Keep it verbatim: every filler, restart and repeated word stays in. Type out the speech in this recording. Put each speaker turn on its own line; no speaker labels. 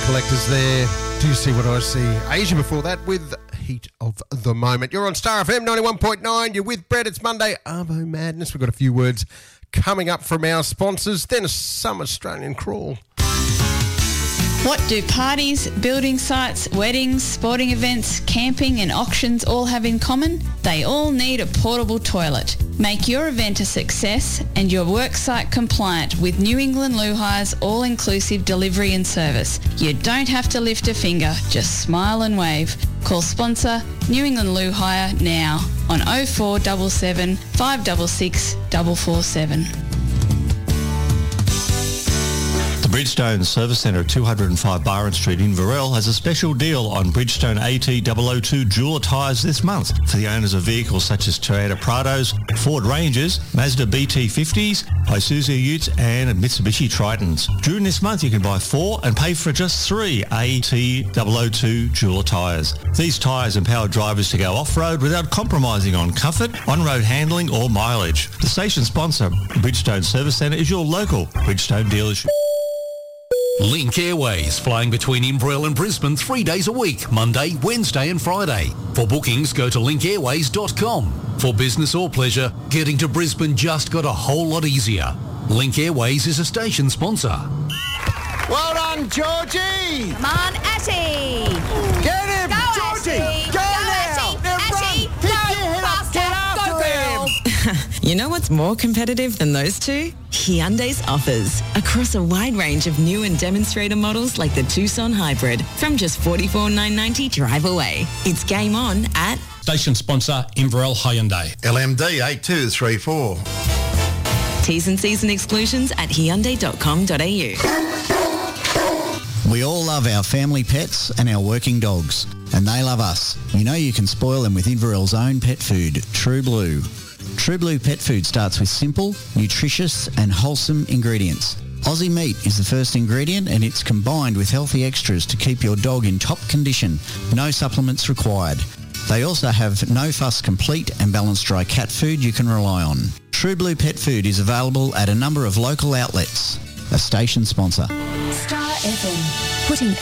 Collectors there. Do you see what I see? Asia before that with Heat of the Moment. You're on Star F M ninety-one point nine. You're with Brett. It's Monday. Arvo Madness. We've got a few words coming up from our sponsors. Then some Australian crawl.
What do parties, building sites, weddings, sporting events, camping and auctions all have in common? They all need a portable toilet. Make your event a success and your worksite compliant with New England Loo Hire's all-inclusive delivery and service. You don't have to lift a finger, just smile and wave. Call sponsor New England Loo Hire now on oh four seven seven, five six six, four four seven.
The Bridgestone Service Centre at two oh five Byron Street in Varel has a special deal on Bridgestone A T double oh two Jeweller tyres this month for the owners of vehicles such as Toyota Prados, Ford Rangers, Mazda B T fifties, Isuzu Utes and Mitsubishi Tritons. During this month you can buy four and pay for just three A T double oh two Jeweller tyres. These tyres empower drivers to go off-road without compromising on comfort, on-road handling or mileage. The station sponsor, Bridgestone Service Centre, is your local Bridgestone dealership.
Link Airways, flying between Inverell and Brisbane three days a week, Monday, Wednesday and Friday. For bookings, go to link airways dot com. For business or pleasure, getting to Brisbane just got a whole lot easier. Link Airways is a station sponsor.
Well done, Georgie!
Come on, Ashy!
Get him!
Go,
Georgie!
Ashy!
Go,
Go,
now!
Ashy!
Now
Ashy!
run! Pick
Go,
your head up! Get
faster!
after
Go, girl!
him!
You know what's more competitive than those two? Hyundai's offers. Across a wide range of new and demonstrator models like the Tucson Hybrid from just forty-four thousand nine hundred ninety drive away. It's game on at...
Station sponsor Inverell Hyundai.
L M D eight two three four.
T's and C's and exclusions at hyundai dot com dot a u.
We all love our family pets and our working dogs, and they love us. You know you can spoil them with Inverell's own pet food, True Blue. True Blue pet food starts with simple, nutritious and wholesome ingredients. Aussie meat is the first ingredient and it's combined with healthy extras to keep your dog in top condition. No supplements required. They also have no fuss complete and balanced dry cat food you can rely on. True Blue pet food is available at a number of local outlets. A station sponsor.
Star F M, putting